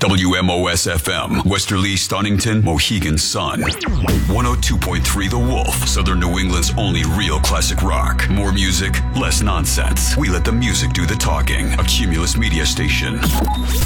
WMOS FM, Westerly, Stonington, Mohegan Sun. 102.3 The Wolf, Southern New England's only real classic rock. More music, less nonsense. We let the music do the talking. A Cumulus Media station.